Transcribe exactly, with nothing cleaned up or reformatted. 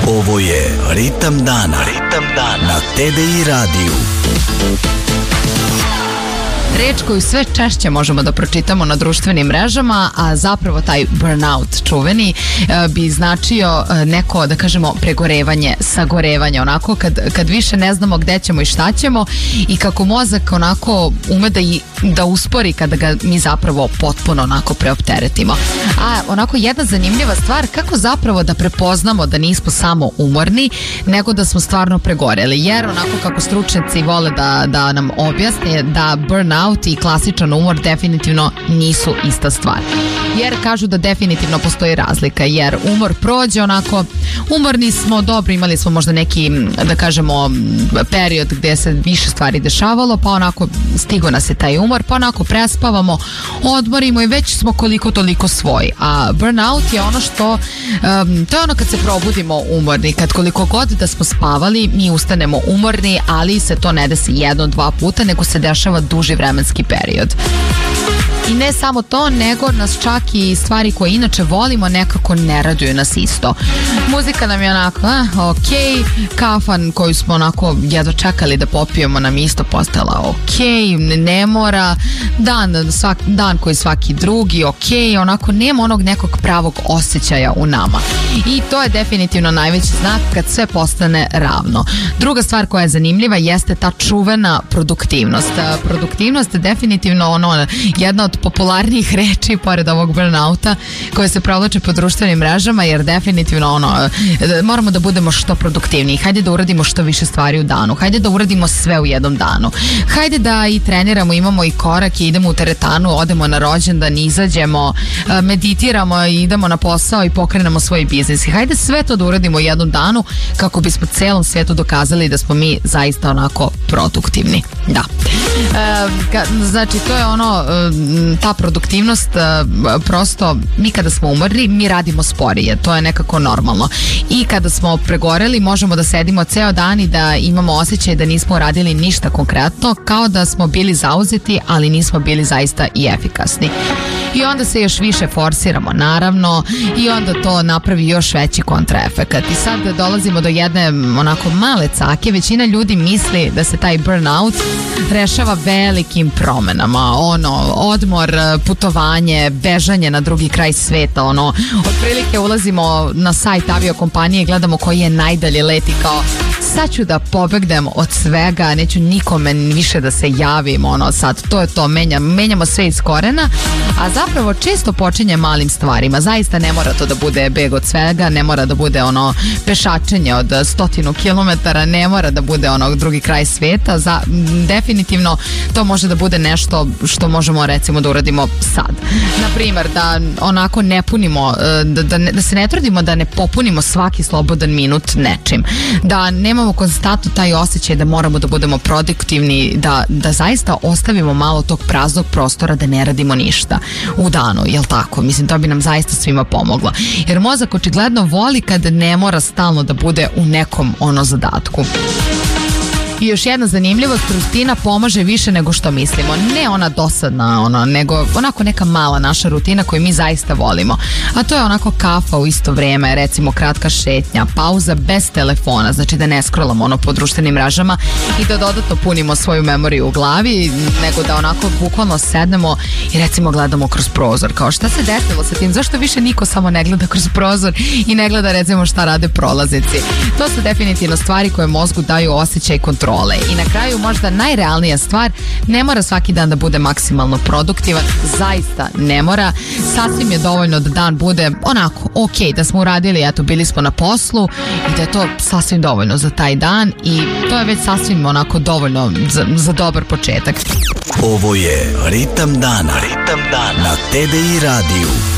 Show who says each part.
Speaker 1: Ovo je Ritam dana. Ritam dana na T D I radiju.
Speaker 2: Reč koju sve češće možemo da pročitamo na društvenim mrežama, a zapravo taj burnout čuveni bi značio neko, da kažemo, pregorevanje, sagorevanje, onako kad, kad više ne znamo gde ćemo i šta ćemo i kako mozak onako ume da, i, da uspori kada ga mi zapravo potpuno onako preopteretimo. A onako jedna zanimljiva stvar, kako zapravo da prepoznamo da nismo samo umorni, nego da smo stvarno pregoreli, jer onako kako stručnjaci vole da, da nam objasne da burnout i klasičan umor definitivno nisu ista stvar. Jer kažu da definitivno postoji razlika, jer umor prođe onako, umorni smo, dobro, imali smo možda neki, da kažemo, period gde se više stvari dešavalo, pa onako stigo nas je taj umor, pa onako prespavamo, odmorimo i već smo koliko toliko svoji. A burnout je ono što, um, to je ono kad se probudimo umorni, kad koliko god da smo spavali, mi ustanemo umorni, ali se to ne desi jedno, dva puta, nego se dešava duži vremenski period. I ne samo to, nego nas čak i stvari koje inače volimo nekako ne raduju nas isto. Muzika nam je onako, ah, ok, kafan koju smo onako jedva čekali da popijemo nam isto postala ok, ne mora, dan, svak, dan koji svaki drugi, ok, onako nema onog nekog pravog osjećaja u nama. I to je definitivno najveći znak kad sve postane ravno. Druga stvar koja je zanimljiva jeste ta čuvena produktivnost. Produktivnost je definitivno ono, jedna od popularnijih reči pored ovog burnouta koje se provlače po društvenim mrežama, jer definitivno ono, moramo da budemo što produktivniji. Hajde da uradimo što više stvari u danu. Hajde da uradimo sve u jednom danu. Hajde da i treniramo, imamo i korak i idemo u teretanu, odemo na rođendan, izađemo, meditiramo i idemo na posao i pokrenemo svoj biznis. I hajde sve to da uradimo u jednom danu kako bismo celom svijetu dokazali da smo mi zaista onako produktivni. Da. E, ka, znači to je ono, ta produktivnost, prosto mi kada smo umorni, mi radimo sporije, to je nekako normalno. I kada smo pregoreli, možemo da sedimo ceo dan i da imamo osjećaj da nismo radili ništa konkretno, kao da smo bili zauzeti, ali nismo bili zaista i efikasni. I onda se još više forsiramo, naravno, i onda to napravi još veći kontraefekat. I sad dolazimo do jedne onako male cake. Većina ljudi misli da se taj burnout rešava velikim promenama, ono, odmor, putovanje, bežanje na drugi kraj sveta, ono, otprilike ulazimo na sajt aviokompanije i gledamo koji je najdalji let i kao, sad ću da pobegnem od svega, neću nikome više da se javim, ono, sad, to je to, menjam, menjamo sve iz korena, a zapravo često počinje malim stvarima, zaista ne mora to da bude beg od svega, ne mora da bude ono pešačenje od stotinu kilometara, ne mora da bude ono drugi kraj sveta, za, definitivno to može da bude nešto što možemo recimo da uradimo sad. Naprimer, da onako ne punimo, da, da, ne, da se ne trudimo da ne popunimo svaki slobodan minut nečim, da nemamo konstantno taj osjećaj da moramo da budemo produktivni, da, da zaista ostavimo malo tog praznog prostora da ne radimo ništa u danu, jel tako? Mislim, to bi nam zaista svima pomoglo. Jer mozak očigledno voli kad ne mora stalno da bude u nekom ono zadatku. I još jedna zanimljivost, rutina pomaže više nego što mislimo. Ne ona dosadna, ona, nego onako neka mala naša rutina koju mi zaista volimo. A to je onako kafa u isto vrijeme, recimo kratka šetnja, pauza bez telefona, znači da ne scrollamo ono po društvenim mrežama i da dodatno punimo svoju memoriju u glavi, nego da onako bukvalno sednemo i recimo gledamo kroz prozor. Kao šta se desilo sa tim? Zašto više niko samo ne gleda kroz prozor i ne gleda recimo šta rade prolaznici? To su definitivno stvari koje mozgu daju osjećaj kontrole. I na kraju možda najrealnija stvar, ne mora svaki dan da bude maksimalno produktivan, zaista ne mora, sasvim je dovoljno da dan bude onako, ok, da smo uradili, eto, bili smo na poslu i da je to sasvim dovoljno za taj dan i to je već sasvim onako dovoljno za, za dobar početak.
Speaker 1: Ovo je Ritam dana, Ritam dana na T D I radiju.